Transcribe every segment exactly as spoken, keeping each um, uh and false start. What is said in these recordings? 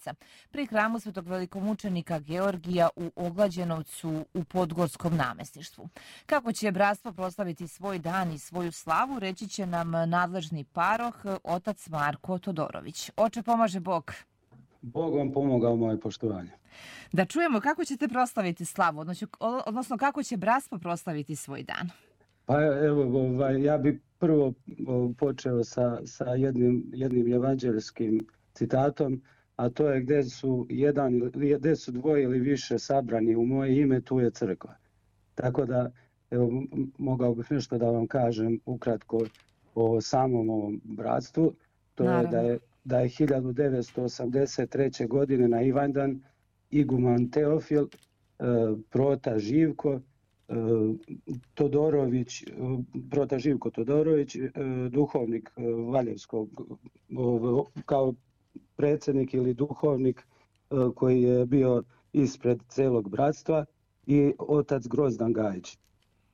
mjeseca pri hramu svetog velikomučenika Georgija u Oglađenovcu u Podgorskom namjesništvu. Kako će bratstvo proslaviti svoj dan i svoju slavu, reći će nam nadležni paroh, otac Marko Todorović. Oče, pomaže Bog. Bog vam pomogao, moje poštovanje. Da čujemo kako ćete proslaviti slavu, odnosno, odnosno kako će bratstvo proslaviti svoj dan. Pa evo, ovaj, ja bih prvo počeo sa, sa jednim, jednim evanđelskim citatom, a to je gdje su, jedan, gdje su dvoje ili više sabrani u moje ime, tu je crkva. Tako da, evo, mogao bih nešto da vam kažem ukratko o samom ovom bratstvu. To Naravno. je da je da je hiljadu devetsto osamdeset treće. godine na Ivanjdan iguman Teofil, e, prota Živko, e, Todorović, e, prota Živko Todorović, e, duhovnik e, Valjevskog, e, kao predsjednik ili duhovnik e, koji je bio ispred celog bratstva, i otac Grozdan Gajić. E,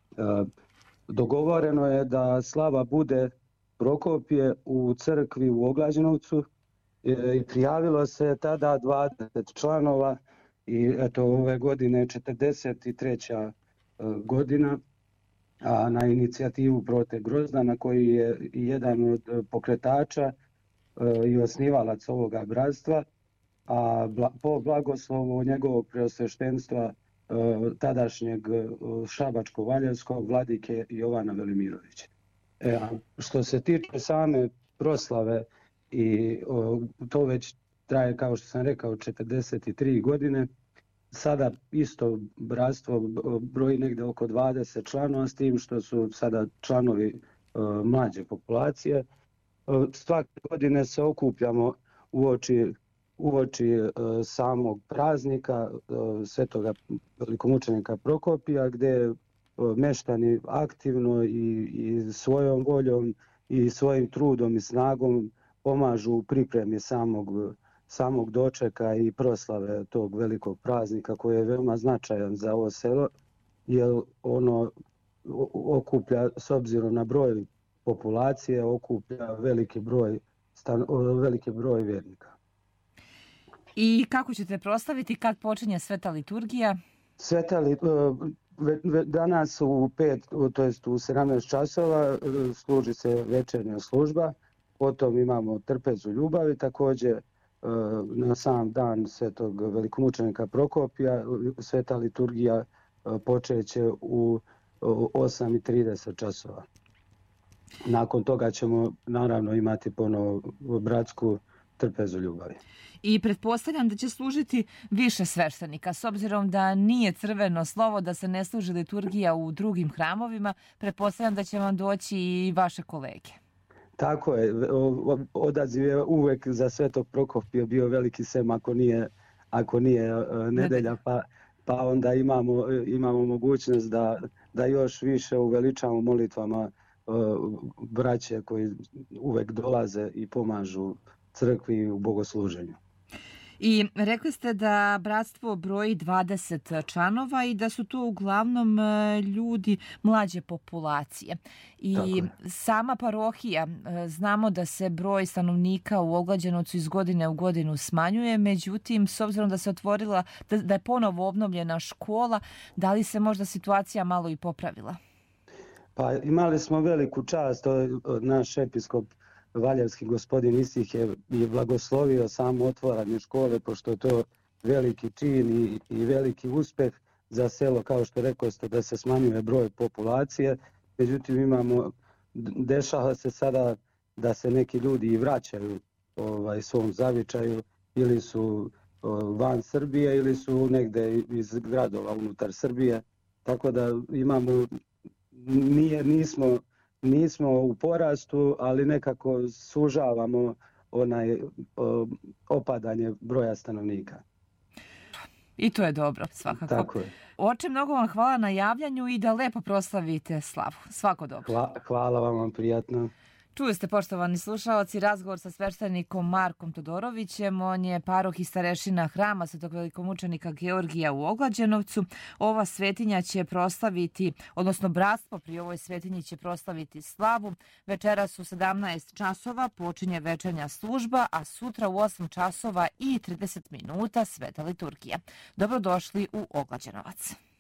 dogovoreno je da slava bude Prokopije u crkvi u Oglađenovcu i prijavilo se tada dvadeset članova i eto ove godine četrdeset treća godina, a na inicijativu prote Grozdana koji je jedan od pokretača i osnivalac ovoga bratstva, a po blagoslovu njegovog preosveštenstva tadašnjeg šabačko-valjevskog vladike Jovana Velimirovića. E, što se tiče same proslave, i o, to već traje, kao što sam rekao, četrdeset tri godine. Sada isto bratstvo broji negdje oko dvadeset članova, s tim što su sada članovi o, mlađe populacije. O, svake godine se okupljamo uoči, uoči o, samog praznika o, svetoga velikomučenika Prokopija, gdje meštani aktivno i, i svojom voljom i svojim trudom i snagom pomažu u pripremi samog, samog dočeka i proslave tog velikog praznika koji je veoma značajan za ovo selo, jer ono okuplja, s obzirom na broj populacije, okuplja veliki broj, stan, veliki broj vjernika. I kako ćete proslaviti, kad počinje sveta liturgija? Sveta liturgija danas u pet, to jest u sedamnaest časova služi se večernja služba, potom imamo trpezu ljubavi, također na sam dan svetog velikomučenika Prokopija sveta liturgija počeće u osam i trideset časova. Nakon toga ćemo naravno imati ponovo bratsku trpezu ljubavi. I pretpostavljam da će služiti više sveštenika, s obzirom da nije crveno slovo da se ne služi liturgija u drugim hramovima, pretpostavljam da će vam doći i vaše kolege. Tako je, odaziv je uvek za svetog Prokopija bio veliki, sem ako nije, ako nije nedelja, pa, pa onda imamo, imamo mogućnost da, da još više uveličamo molitvama braće koji uvek dolaze i pomažu crkvi u bogosluženju. I rekli ste da bratstvo broji dvadeset članova i da su to uglavnom ljudi mlađe populacije. I sama parohija, znamo da se broj stanovnika u Oglađenovcu iz godine u godinu smanjuje, međutim, s obzirom da se otvorila, da, da je ponovo obnovljena škola, da li se možda situacija malo i popravila? Pa imali smo veliku čast, naš episkop Valjevski gospodin Isih je, je blagoslovio samo otvaranje škole, pošto je to veliki čin i, i veliki uspeh za selo, kao što rekao ste, da se smanjuje broj populacije. Međutim, imamo, dešava se sada da se neki ljudi i vraćaju ovaj, svom zavičaju, ili su o, van Srbije ili su negde iz gradova unutar Srbije. Tako da imamo, nije, nismo... Nismo u porastu, ali nekako sužavamo onaj o, opadanje broja stanovnika. I to je dobro, svakako. Tako je. Oče, mnogo vam hvala na javljanju i da lepo proslavite slavu. Svako dobro. Hva, hvala vam, prijatno. Čuli ste, poštovani slušalci, razgovor sa sveštenikom Markom Todorovićem. On je paroh i starešina hrama Svetog velikomučenika Georgija u Oglađenovcu. Ova svetinja će proslaviti, odnosno bratstvo pri ovoj svetinji će proslaviti slavu. Večeras u sedamnaest časova počinje večernja služba, a sutra u osam časova i trideset minuta sveta liturgija. Dobrodošli u Oglađenovac.